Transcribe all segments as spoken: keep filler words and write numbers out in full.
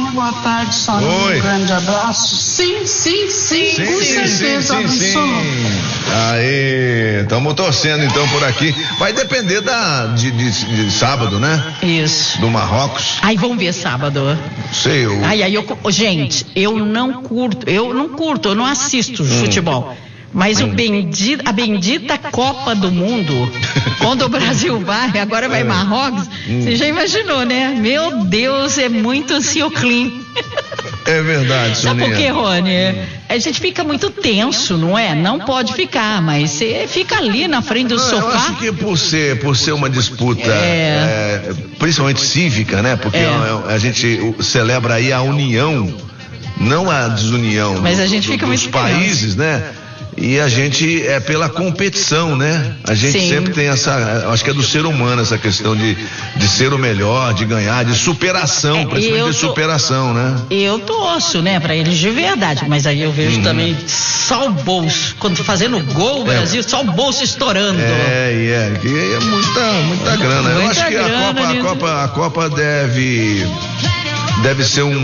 boa tarde, Sônia. Um grande abraço. Sim, sim, sim, sim com sim, certeza sim, sim, sim. Aí, estamos torcendo então por aqui. Vai depender da, de, de, de sábado, né? Isso. Do Marrocos. Aí vamos ver sábado. Sei, eu... Aí, aí eu, gente, eu não curto, eu não curto, eu não assisto hum. futebol. Mas o bendito, a bendita Copa do Mundo, quando o Brasil vai, agora vai Marrocos, hum. você já imaginou, né? Meu Deus, é muito ansioclim. É verdade, Soninha. Sabe por quê, Rony? A gente fica muito tenso, não é? Não pode ficar, mas você fica ali na frente do não, sofá. Eu acho que por ser, por ser uma disputa, é... É, principalmente cívica, né? Porque é. a, a gente celebra aí a união, não a desunião mas do, a gente do, fica dos muito países, tenso. né? E a gente é pela competição, né? A gente Sim. sempre tem essa, acho que é do ser humano essa questão de, de ser o melhor, de ganhar, de superação, é, principalmente de tô, superação, né? Eu torço, né, pra eles de verdade, mas aí eu vejo hum. também só o bolso, quando fazendo gol, o Brasil, é. só o bolso estourando. É, é, é, é muita, muita grana. Muita eu acho que grana, a Copa, a Copa, a Copa deve... deve ser um,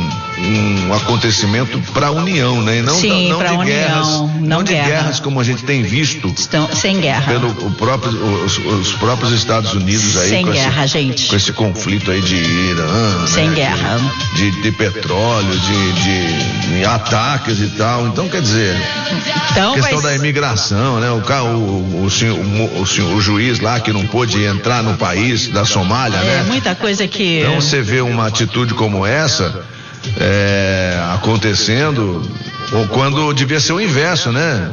um acontecimento para a união, né? E não, Sim, não, não de guerras, não, não de guerra. guerras como a gente tem visto. Estão sem guerra. Pelo o próprio, os, os próprios Estados Unidos aí. Sem com guerra, esse, gente. Com esse conflito aí de Irã. Sem né? guerra. De, de, de petróleo, de, de, de ataques e tal. Então, quer dizer, então, a questão mas... da imigração, né? O, o, o, senhor, o, o, senhor, o juiz lá que não pôde entrar no país da Somália, é, né? É muita coisa que... Então você vê uma atitude como essa é, acontecendo, ou quando devia ser o inverso, né?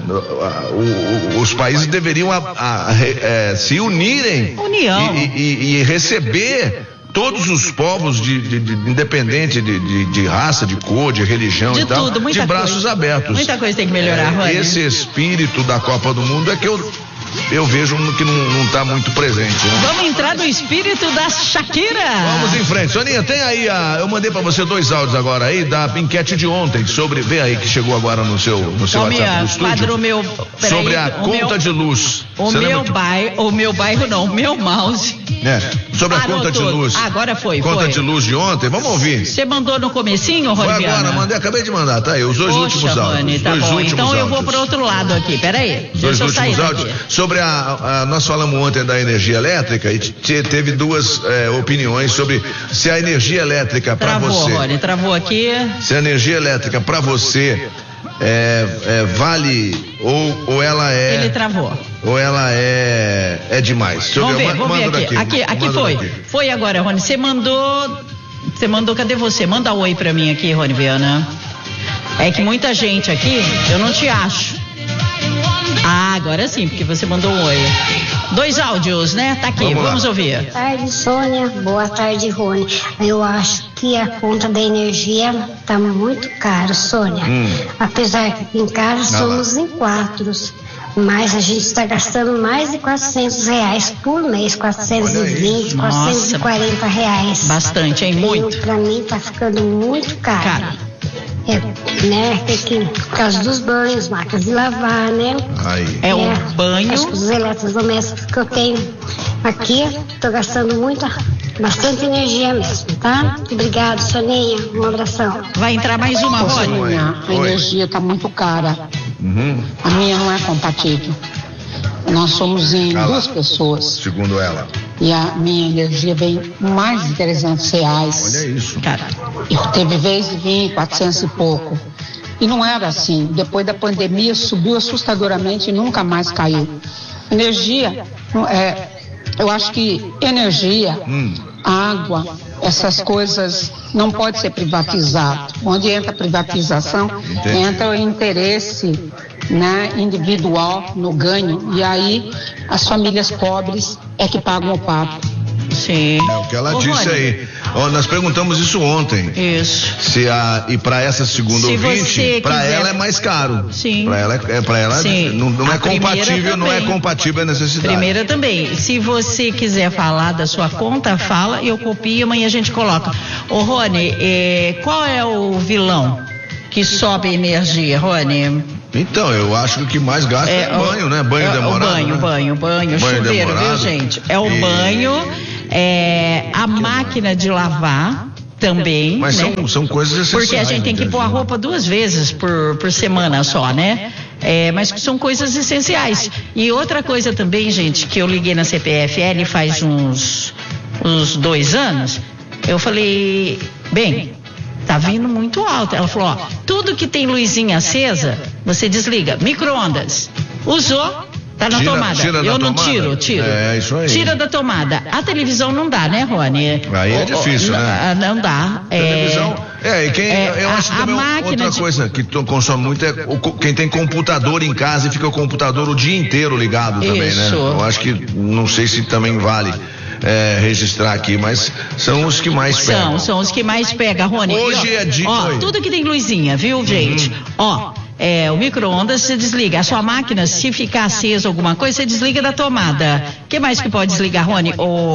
O, o, os países deveriam a, a, a, é, se unirem União. E, e, e receber todos os povos de, de, de, independente de, de, de raça, de cor, de religião de e tal, tudo, de braços coisa. abertos. Muita coisa tem que melhorar, Rony. É, esse espírito da Copa do Mundo é que eu eu vejo que não está muito presente, né? Vamos entrar no espírito da Shakira. Vamos em frente. Soninha, tem aí a... Eu mandei para você dois áudios agora aí da enquete de ontem sobre... Vê aí que chegou agora no seu, no seu Ô, WhatsApp do estúdio. Quadro meu... Sobre aí, a conta meu, de luz. O você meu que... bairro... O meu bairro não, o meu mouse. É, sobre Parou a conta tudo. de luz. Agora foi, Conta foi. de luz de ontem, vamos ouvir. Você mandou no comecinho, Rony? Foi agora, mandei, acabei de mandar, tá aí, os dois Poxa, últimos áudios. Rony, tá dois bom. últimos Então áudios. eu vou pro outro lado aqui, peraí. Dois Deixa eu sair últimos áudios. daqui. Sobre a, a... Nós falamos ontem da energia elétrica e te, teve duas é, opiniões sobre se a energia elétrica para você... Travou, Rony, travou aqui. Se a energia elétrica para você é, é, vale ou, ou ela é... Ele travou. Ou ela é, é demais. Deixa vamos eu ver, ver, vamos ver aqui. Aqui, aqui, aqui foi. Daqui. Foi agora, Rony. Você mandou... Você mandou, cadê você? Manda um oi pra mim aqui, Rony Viana. É que muita gente aqui, eu não te acho. Ah, agora sim, porque você mandou um oi. Dois áudios, né? Tá aqui, vamos, vamos ouvir. Boa tarde, Sônia. Boa tarde, Rony. Eu acho que a conta da energia tá muito cara, Sônia. Hum. Apesar que aqui em casa somos em quatro, mas a gente está gastando mais de quatrocentos reais por mês, quatrocentos e vinte, quatrocentos e quarenta reais. Bastante, hein? Muito. E pra mim tá ficando muito caro. Cara. É, né, tem que, por causa dos banhos, máquinas de lavar, né? Aí. É, é um banho. Acho que os eletrodomésticos que eu tenho aqui, tô gastando muito, bastante energia mesmo, tá? Obrigado, Soninha, um abração. Vai entrar mais uma, Rony? A energia tá muito cara. Uhum. A minha não é compatível. Nós somos em ah, duas pessoas. Segundo ela. E a minha energia vem mais de trezentos reais. Olha isso. Cara. Eu teve vez de vir quatrocentos e pouco. E não era assim. Depois da pandemia subiu assustadoramente e nunca mais caiu. Energia, é, eu acho que energia, hum. água, essas coisas não pode ser privatizado. Onde entra a privatização, Entendi. entra o interesse, né, individual no ganho, e aí as famílias pobres é que pagam o pato. Sim. É o que ela Ô, disse Rony. aí. Oh, nós perguntamos isso ontem. Isso. Se a, e para essa segunda Se ouvinte, para quiser... ela é mais caro. Sim. Para ela, é, para ela Sim. não, não é compatível, também. não é compatível a necessidade. Primeira também. Se você quiser falar da sua conta, fala, eu copio e amanhã a gente coloca. Ô, Rony, eh, qual é o vilão que sobe energia, Rony? Então, eu acho que o que mais gasta é, é banho, né? Banho é, demorado. O banho, né? banho, banho, banho chuveiro, demorado. viu, gente? É o e... banho, é a máquina de lavar, também. Mas né? são, são coisas essenciais. Porque a gente tem que pôr a roupa duas vezes por, por semana só, né? É, mas são coisas essenciais. E outra coisa também, gente, que eu liguei na C P F L faz uns, uns dois anos, eu falei, bem, tá vindo muito alto. Ela falou, ó, tudo que tem luzinha acesa, você desliga. Micro-ondas, usou, tá na tira, tomada. Tira eu da não tomada. tiro, tiro. É, isso aí. Tira da tomada. A televisão não dá, né, Rony? Aí é difícil, o, né? Não, não dá. Televisão. É, é e quem, é, eu acho a, também a outra de... coisa que consome muito é o, quem tem computador em casa e fica o computador o dia inteiro ligado também, Isso. né? Eu acho que, não sei se também vale é, registrar aqui, mas são os que mais pegam. São, são os que mais pegam, Rony. Hoje e, ó, é dia. Ó, tudo que tem luzinha, viu, gente? Uhum. Ó, é, o micro-ondas você desliga. A sua máquina, se ficar acesa alguma coisa, você desliga da tomada. O que mais que pode desligar, Rony?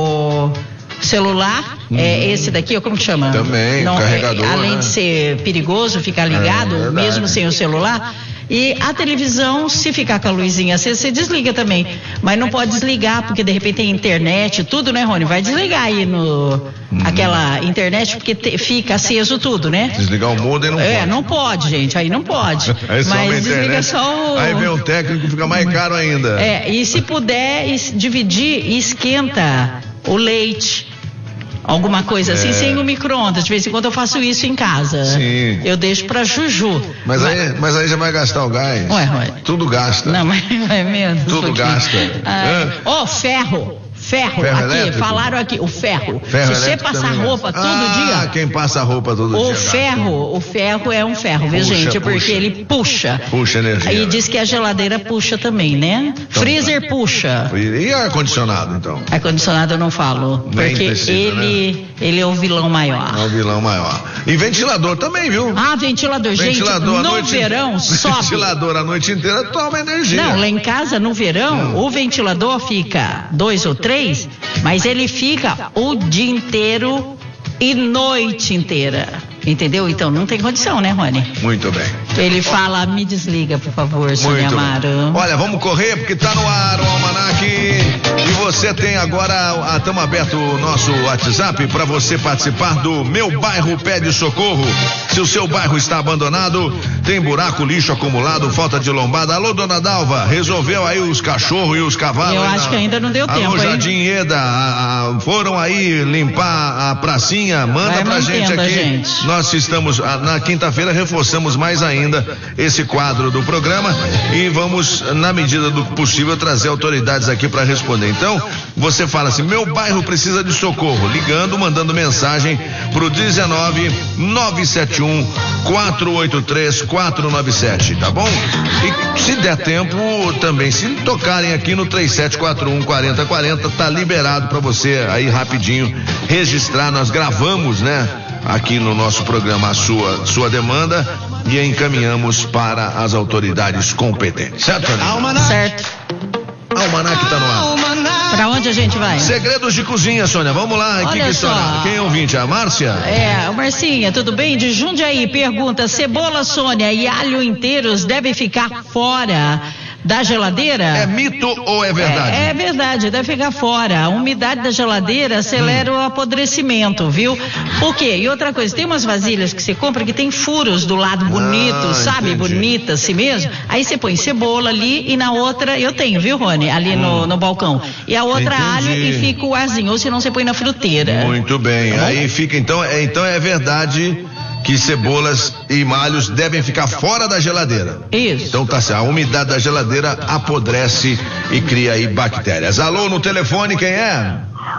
O celular, hum. é esse daqui, como que chama? Também, Não, carregador. É, além né? de ser perigoso ficar ligado, é, mesmo sem o celular. E a televisão, se ficar com a luzinha acesa, você desliga também. Mas não pode desligar, porque de repente tem internet, tudo, né, Rony? Vai desligar aí no hum. aquela internet, porque te, fica aceso tudo, né? Desligar o modem não é, pode. É, não pode, gente, aí não pode. Aí só mas desliga internet. só o... Aí vem o técnico, fica mais caro ainda. É, e se puder dividir, esquenta o leite. Alguma coisa assim, é. sem o micro-ondas. De vez em quando eu faço isso em casa. Sim. Eu deixo pra Juju. Mas, mas... Aí, mas aí já vai gastar o gás. Ué, ué. Tudo gasta. Não, mas é mesmo. Tudo gasta. Ó, oh, ferro. Ferro, ferro aqui, elétrico? Falaram aqui, o ferro. ferro Se você passar roupa todo ah, dia. Ah, quem passa roupa todo o dia. Ferro, o ferro é um ferro, viu, puxa, gente? Puxa. Porque ele puxa. Puxa energia. E diz que a geladeira puxa também, né? Então, Freezer puxa. E ar-condicionado, então? Ar-condicionado eu não falo. Nem porque precisa, ele, né? ele é o vilão maior. É o vilão maior. E ventilador também, viu? Ah, ventilador, ventilador gente, no noite, verão sobe. Ventilador a noite inteira toma energia. Não, lá em casa, no verão, hum. o ventilador fica dois ou três, mas ele fica o dia inteiro e noite inteira. Entendeu? Então não tem condição, né, Rony? Muito bem. Ele fala, me desliga, por favor, Sônia Amaro. Olha, vamos correr porque tá no ar o Almanac. E você tem agora, estamos aberto o nosso WhatsApp para você participar do Meu Bairro Pede Socorro. Se o seu bairro está abandonado, tem buraco, lixo acumulado, falta de lombada. Alô, dona Dalva, resolveu aí os cachorros e os cavalos? Eu acho na... que ainda não deu Alô, tempo, Jardim Eda, a, a, foram aí limpar a pracinha? Manda Vai pra gente aqui. Gente. Nós estamos, na quinta-feira, reforçamos mais ainda esse quadro do programa e vamos, na medida do possível, trazer autoridades aqui para responder. Então, você fala assim, meu bairro precisa de socorro, ligando, mandando mensagem pro dezenove, nove sete um, quatro oito três, quatro nove sete, tá bom? E se der tempo, também, se tocarem aqui no três sete quatro um, quatro zero quatro zero, tá liberado para você aí rapidinho registrar, nós gravamos, né? Aqui no nosso programa a sua, sua demanda e encaminhamos para as autoridades competentes. Certo, Aninha? Certo. Almanac tá no ar. Pra onde a gente vai? Segredos de cozinha, Sônia. Vamos lá. Olha que só. Que Quem é ouvinte? A Márcia? É, a Marcinha, tudo bem? De Jundiaí, pergunta, cebola, Sônia, e alho inteiros devem ficar fora da geladeira? É mito ou é verdade? É, é verdade, deve ficar fora. A umidade da geladeira acelera hum. o apodrecimento, viu? Por quê? E outra coisa, tem umas vasilhas que você compra que tem furos do lado bonito, ah, sabe? Entendi. Bonita assim mesmo. Aí você põe cebola ali e na outra, eu tenho, viu, Rony? Ali hum. no, no balcão. E a outra Entendi. alho e fica o arzinho, ou senão você põe na fruteira. Muito bem. Tá Aí fica, então, é, então é verdade que cebolas e malhos devem ficar fora da geladeira. Isso. Então tá certo. A umidade da geladeira apodrece e cria aí bactérias. Alô, no telefone, quem é?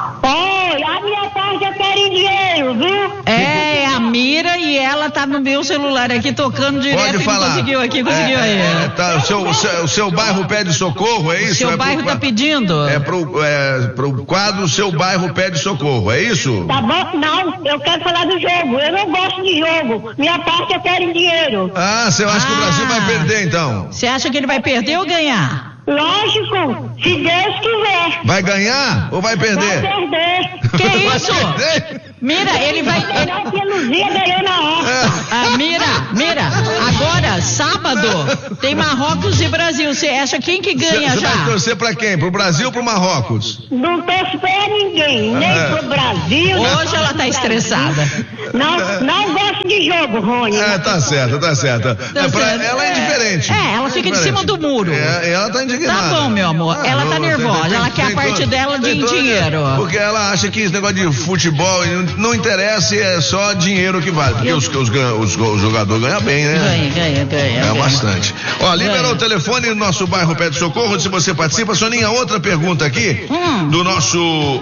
Oi, a minha parte eu quero dinheiro, viu? É, a Mira e ela tá no meu celular aqui tocando direto. Pode falar. Conseguiu aqui, conseguiu é, aí. É, tá, o, seu, o, seu, o seu bairro pede socorro, é isso? O seu é bairro pro, tá pedindo? É pro, é pro quadro, o seu bairro pede socorro, é isso? Tá bom? Não, eu quero falar do jogo. Eu não gosto de jogo. Minha parte eu quero dinheiro. Ah, você acha ah, que o Brasil vai perder, então? Você acha que ele vai perder ou ganhar? Lógico, se Deus quiser. Vai ganhar ou vai perder? Vai perder. Que isso? Perder? Mira, ele vai... Ele... A Luzia ganhou na hora. Ah, Mira, Mira, agora, sábado tem Marrocos e Brasil. Você acha quem que ganha cê, já? Você vai torcer pra quem? Pro Brasil ou pro Marrocos? Não torço pra ninguém, nem é. pro Brasil. Hoje ela tá estressada. Não, não gosto de jogo, Rony. É, tá certo, tá certo. Tá é, pra, certo. Ela é indiferente. É, ela fica de cima do muro. É, ela tá indignada. Tá bom, meu amor. Ah, ela não, tá nervosa. Tem, ela tem, quer tem, a parte tem, dela de tem, dinheiro. Porque ela acha que esse negócio de futebol não interessa e é só dinheiro que vale. Porque Eu... os, os, os, os jogadores ganham bem, né? Ganha, ganha, ganha. É ganha. bastante. Ó, liberou o telefone no nosso bairro Pede Socorro, se você participa. Soninha, outra pergunta aqui hum. do nosso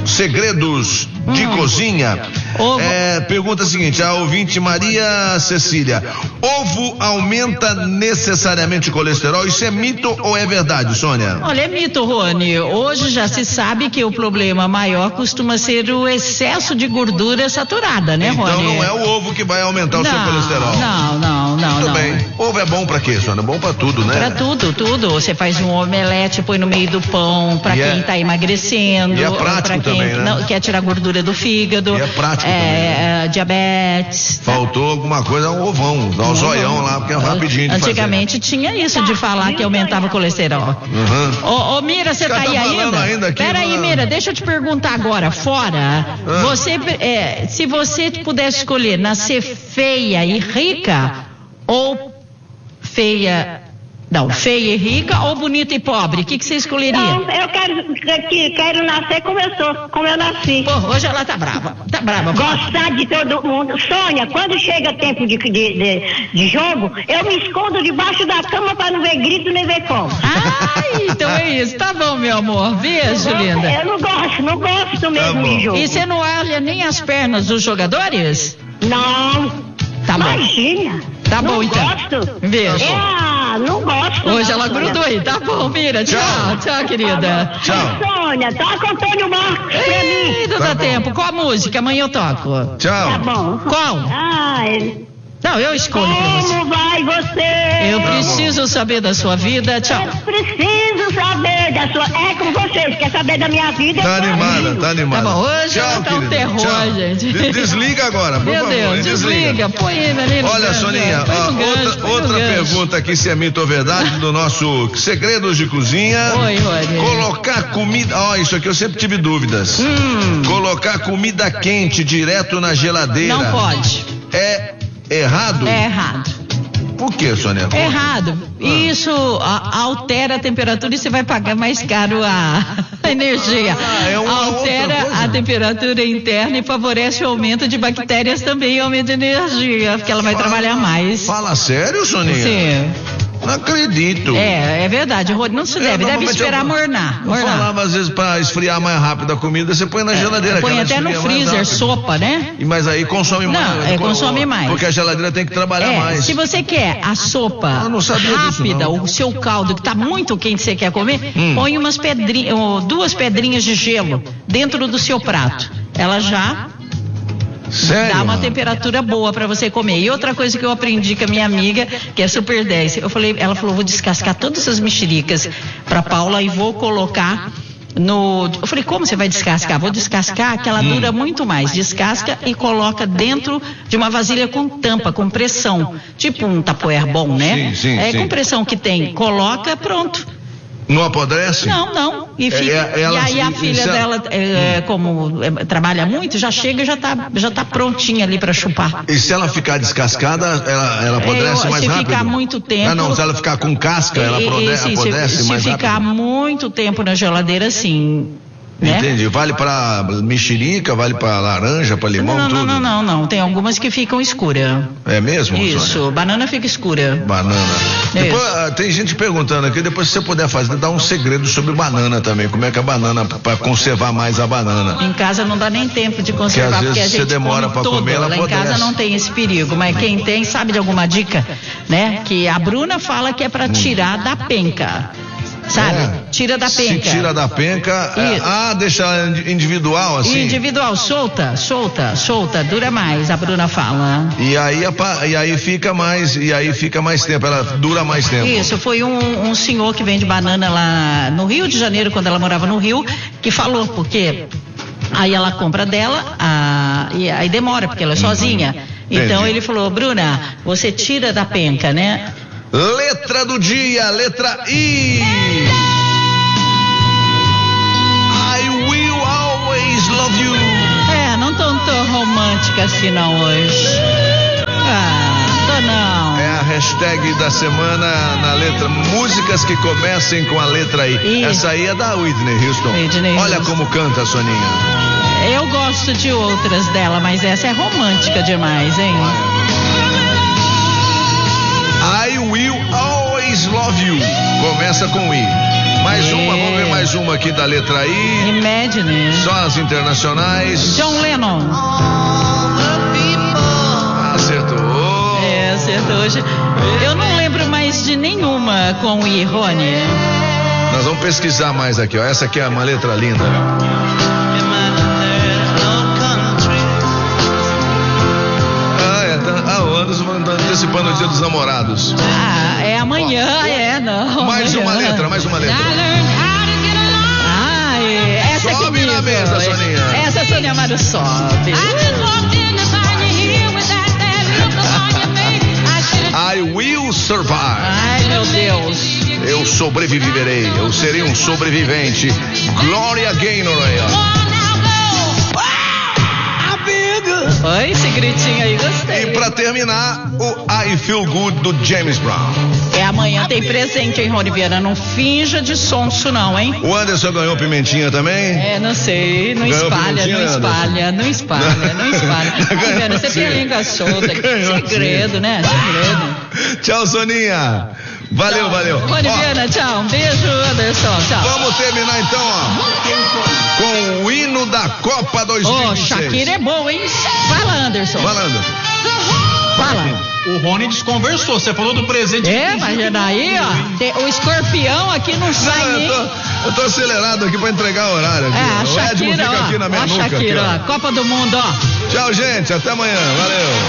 Segredos hum. de Cozinha. Ovo. É, pergunta a seguinte, a ouvinte Maria Cecília: ovo aumenta necessariamente o colesterol? Isso é mito ou é verdade, Sônia? Olha, é mito, Rony. Hoje já se sabe que o problema maior costuma ser o excesso de gordura saturada, né, Rony? Então não é o ovo que vai aumentar o não, seu colesterol. Não, não, não. Muito não. bem. Ovo é bom pra quê, Sônia? É bom pra tudo, né? Pra tudo, tudo. Você faz um omelete, põe no meio do pão, pra e quem é... tá emagrecendo. E é prático pra quem também, né? não, quer tirar gordura do fígado. E é prático é, também. Né? Diabetes. Faltou alguma coisa, um ovão, dá um zoião lá, porque é rapidinho de Antigamente fazer. tinha isso de falar que aumentava o colesterol. Ô, uhum. ô, Mira, você tá aí tá ainda? ainda aqui, Pera aí, Mira, deixa eu te perguntar agora, fora, ah. você, é, se você pudesse escolher nascer feia e rica, ou feia... Não, feia e rica ou bonita e pobre? O que, que você escolheria? Não, eu quero, que, quero nascer como eu sou, como eu nasci. Pô, hoje ela tá brava, tá brava. Gostar de todo mundo. Sônia, quando chega tempo de, de, de, de jogo, eu me escondo debaixo da cama pra não ver grito nem ver como. Ai, então é isso. Tá bom, meu amor. Beijo, eu linda. Eu não gosto, não gosto mesmo tá de jogo. E você não olha nem as pernas dos jogadores? Não. Tá bom. Imagina. Tá bom, não então. Gosto. Beijo. É, não gosto. Hoje não, ela Sônia. grudou aí. Tá bom, Mira. Tchau, tchau, tchau querida. Tchau. Sônia, toca Antônio Marcos pra mim. Ei, não tá dá bom. tempo. Qual a música? Amanhã eu toco. Tchau. Tá bom. Qual? Ah, ele... Não, eu escolho pra você. Como vai você? Eu preciso saber da sua vida. Tchau. Eu preciso saber da sua... É com você, quer saber da minha vida? Tá animada, tá animada. Tá bom, hoje Tchau, tá um querida. terror, Tchau. gente. De- Desliga agora, por Meu favor. Deus, desliga. desliga. Põe aí, menino. Olha, gancho, Soninha, põe ó, no gancho, outra, põe no outra gancho. pergunta aqui, se é mito ou verdade, do nosso Segredos de Cozinha. Oi, Rony. Colocar comida... Ó, isso aqui eu sempre tive dúvidas. Hum. Colocar comida quente direto na geladeira. Não pode. É errado? É errado. Por que, Sônia? É errado. Isso a, altera a temperatura e você vai pagar mais caro a, a energia. Ah, é uma altera outra coisa. a temperatura interna e favorece o aumento de bactérias também e aumento de energia, porque ela vai Fala- trabalhar mais. Fala sério, Soninha? Sim. Não acredito. É, é verdade, Rony. Não se É, deve, deve normalmente esperar eu- mornar. Eu mornar. falava às vezes pra esfriar mais rápido a comida, você põe na geladeira. Põe que ela até no esfria mais freezer, rápido. sopa, né? E Mas aí consome mais. Não, é, consome mais. Porque a geladeira tem que trabalhar É, mais. se você quer a sopa Eu não sabia disso, rápida, não. o seu caldo que está muito quente, você quer comer, Hum. põe umas pedrinhas, ou duas pedrinhas de gelo dentro do seu prato. Ela já Sério? dá uma temperatura boa para você comer. E outra coisa que eu aprendi com a minha amiga, que é super dez, eu falei, ela falou, vou descascar todas essas mexericas para Paula e vou colocar no... Eu falei, como você vai descascar? Vou descascar que ela Hum. dura muito mais. Descasca e coloca dentro de uma vasilha com tampa, com pressão. Tipo um tapoer bom, né? Sim, sim, é sim. com pressão que tem. Coloca, pronto. Não apodrece? Não, não. E, fica, É, ela- e aí a e- filha isso é- dela, é, como é, trabalha muito, já chega e já tá, já tá prontinha ali para chupar. E se ela ficar descascada, ela, ela apodrece Eu- mais se rápido? ficar muito tempo- Ah, não, se ela ficar com casca, ela E- e- apode- sim, apodrece se, mais se ficar rápido? muito tempo na geladeira, sim. Né? Entendi. Vale pra mexerica, vale pra laranja, pra limão, Não, não, tudo? não, não, não. Tem algumas que ficam escuras. É mesmo, Isso, Sônia? banana fica escura. Banana. É Depois, ah, tem gente perguntando aqui, depois se você puder fazer, dá um segredo sobre banana também. Como é que a banana, pra conservar mais a banana? Em casa não dá nem tempo de conservar, Porque às porque a vezes gente você demora come pra todo. comer, ela Lá em casa apodrece. não tem esse perigo, mas quem tem sabe de alguma dica, né? Que a Bruna fala que é pra tirar da penca. Sabe? É. Tira da Se penca. tira da penca, é, Isso. ah, deixa individual assim. Individual, solta, solta, solta, dura mais, a Bruna fala. E aí, a pa- e aí fica mais, e aí fica mais tempo, ela dura mais tempo. Isso, foi um, um senhor que vende banana lá no Rio de Janeiro, quando ela morava no Rio, que falou, porque aí ela compra dela, a, e aí demora, porque ela é sozinha. Então Entendi. ele falou, Bruna, você tira da penca, né? Letra do dia, letra I. I will always love you. É, não tô tão romântica assim não hoje. Ah, tô não. É a hashtag da semana na letra, músicas que comecem com a letra I. I. Essa aí é da Whitney Houston. Whitney Olha Houston. como canta, Soninha. Eu gosto de outras dela, mas essa é romântica demais, hein? I will always love you. Começa com I. Mais É. uma, vamos ver mais uma aqui da letra I. Imagine. Só as internacionais. John Lennon. Acertou. É, acertou hoje. Eu não lembro mais de nenhuma com I, Rony. Nós vamos pesquisar mais aqui, ó. Essa aqui é uma letra linda. Ah, é. Tá, ah, o Anderson tá antecipando o Dia dos Namorados. Ah, é amanhã, é, não. Mais amanhã. uma letra, mais uma letra. Ai, essa Sobe aqui na mesa, Soninha. Essa Sônia Amaro sobe. I will survive. Ai, meu Deus. Eu sobreviverei. Eu serei um sobrevivente. Gloria Gaynor aí, ó. Oi, esse gritinho aí, gostei. E pra terminar, o I Feel Good do James Brown. É, amanhã tem presente, hein, Rony Viana? Não finja de sonso, não, hein? O Anderson ganhou pimentinha também? É, não sei, não Ganhou espalha, pimentinha, não Anderson? espalha, não espalha, não espalha. Rony Viana, você tem a língua solta. Ganhou Segredo, né? Segredo. Tchau, Soninha. Valeu, Tchau. valeu. Rony Ó, Viana, tchau. Um beijo, Anderson. Tchau. vamos terminar então, ó, com o hino da Copa dois mil e Ô, vinte e seis. Shakira é bom, hein? Fala, Anderson. Falando. Fala. O Rony desconversou, você falou do presente. É, imagina aí, ó. Tem- o escorpião aqui não sai Não, nem. eu, tô, eu tô acelerado aqui pra entregar o horário aqui. É, a ó. O Edmo Shakira, fica aqui na ó. minha Ó, nuca. Shakira, aqui, ó. Copa do Mundo, ó. ó. Tchau, gente. Até amanhã. Valeu.